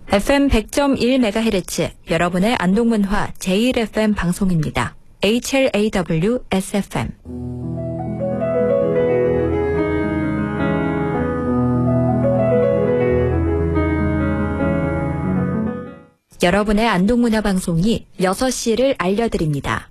FM 100.1MHz 여러분의 안동문화 제1FM 방송입니다. HLAW SFM. 여러분의 안동문화 방송이 6시를 알려드립니다.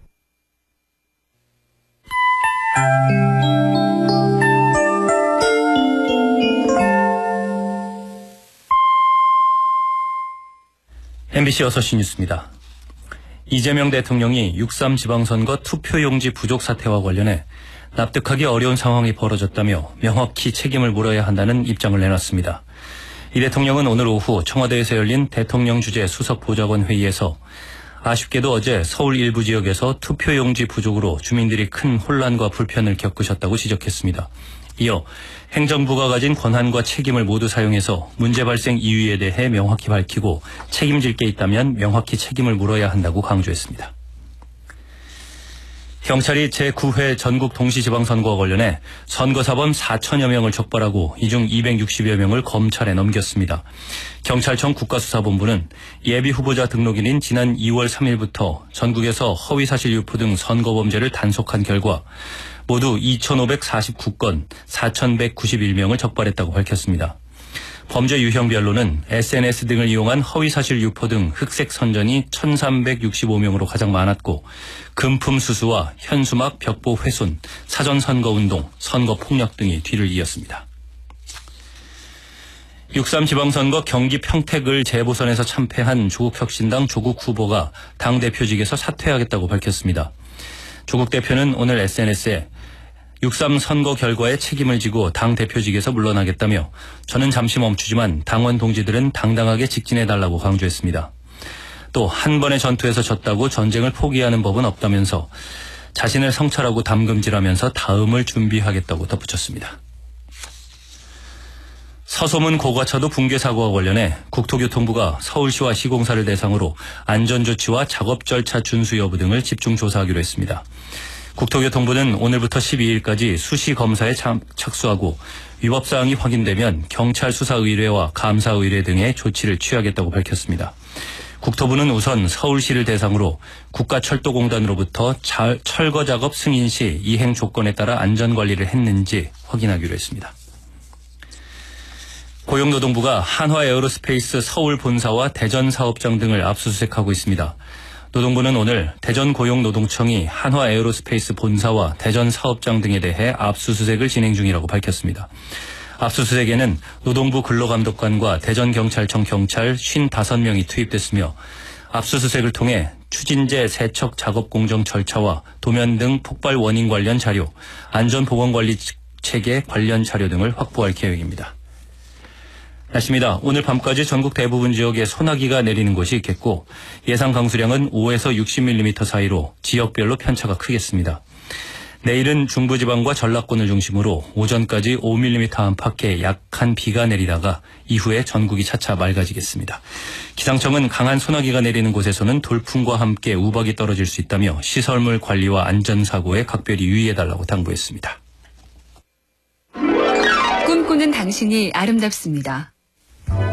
MBC 6시 뉴스입니다. 이재명 대통령이 6.3 지방선거 투표용지 부족 사태와 관련해 납득하기 어려운 상황이 벌어졌다며 명확히 책임을 물어야 한다는 입장을 내놨습니다. 이 대통령은 오늘 오후 청와대에서 열린 대통령 주재 수석보좌관 회의에서 아쉽게도 어제 서울 일부 지역에서 투표용지 부족으로 주민들이 큰 혼란과 불편을 겪으셨다고 지적했습니다. 이어 행정부가 가진 권한과 책임을 모두 사용해서 문제 발생 이유에 대해 명확히 밝히고 책임질 게 있다면 명확히 책임을 물어야 한다고 강조했습니다. 경찰이 제9회 전국 동시지방선거와 관련해 선거사범 4천여 명을 적발하고 이 중 260여 명을 검찰에 넘겼습니다. 경찰청 국가수사본부는 예비후보자 등록일인 지난 2월 3일부터 전국에서 허위사실 유포 등 선거범죄를 단속한 결과 모두 2,549건 4,191명을 적발했다고 밝혔습니다. 범죄 유형별로는 SNS 등을 이용한 허위사실 유포 등 흑색 선전이 1,365명으로 가장 많았고 금품 수수와 현수막 벽보 훼손, 사전선거운동, 선거폭력 등이 뒤를 이었습니다. 6.3 지방선거 경기 평택을 재보선에서 참패한 조국혁신당 조국 후보가 당대표직에서 사퇴하겠다고 밝혔습니다. 조국 대표는 오늘 SNS에 6.3 선거 결과에 책임을 지고 당대표직에서 물러나겠다며 저는 잠시 멈추지만 당원 동지들은 당당하게 직진해달라고 강조했습니다. 또 한 번의 전투에서 졌다고 전쟁을 포기하는 법은 없다면서 자신을 성찰하고 담금질하면서 다음을 준비하겠다고 덧붙였습니다. 서소문 고가차도 붕괴 사고와 관련해 국토교통부가 서울시와 시공사를 대상으로 안전조치와 작업 절차 준수 여부 등을 집중 조사하기로 했습니다. 국토교통부는 오늘부터 12일까지 수시 검사에 착수하고 위법사항이 확인되면 경찰 수사 의뢰와 감사 의뢰 등의 조치를 취하겠다고 밝혔습니다. 국토부는 우선 서울시를 대상으로 국가철도공단으로부터 철거 작업 승인 시 이행 조건에 따라 안전관리를 했는지 확인하기로 했습니다. 고용노동부가 한화에어로스페이스 서울 본사와 대전 사업장 등을 압수수색하고 있습니다. 노동부는 오늘 대전고용노동청이 한화에어로스페이스 본사와 대전 사업장 등에 대해 압수수색을 진행 중이라고 밝혔습니다. 압수수색에는 노동부 근로감독관과 대전경찰청 경찰 55명이 투입됐으며 압수수색을 통해 추진제 세척 작업 공정 절차와 도면 등 폭발 원인 관련 자료, 안전보건관리 체계 관련 자료 등을 확보할 계획입니다. 날씨입니다. 오늘 밤까지 전국 대부분 지역에 소나기가 내리는 곳이 있겠고 예상 강수량은 5에서 60mm 사이로 지역별로 편차가 크겠습니다. 내일은 중부지방과 전라권을 중심으로 오전까지 5mm 안팎의 약한 비가 내리다가 이후에 전국이 차차 맑아지겠습니다. 기상청은 강한 소나기가 내리는 곳에서는 돌풍과 함께 우박이 떨어질 수 있다며 시설물 관리와 안전사고에 각별히 유의해달라고 당부했습니다. 꿈꾸는 당신이 아름답습니다.